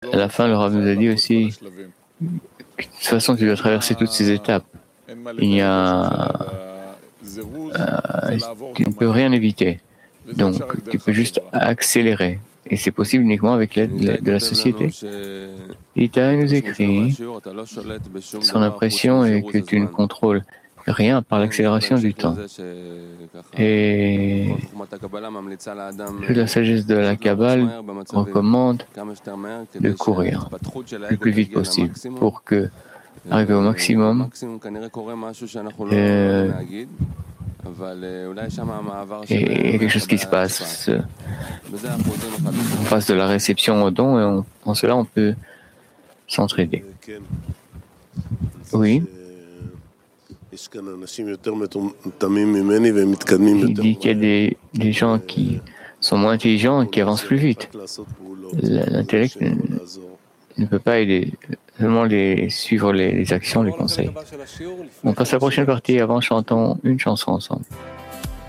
À la fin, le Rav nous a dit aussi, de toute façon, tu dois traverser toutes ces étapes. Il n'y a, tu ne peux rien éviter. Donc, tu peux juste accélérer. Et c'est possible uniquement avec l'aide de la société. Ita nous écrit, son impression est que tu ne contrôles rien par l'accélération du temps. Et que la sagesse de la Kabbale recommande de courir le plus vite possible pour que, arriver au maximum, et il y a quelque chose qui se passe. On passe de la réception au don et en cela on peut s'entraider. Oui. Il dit qu'il y a des gens qui sont moins intelligents et qui avancent plus vite. L'intellect ne peut pas aider, seulement suivre les actions, les conseils. On passe à la prochaine partie. Avant, chantons une chanson ensemble.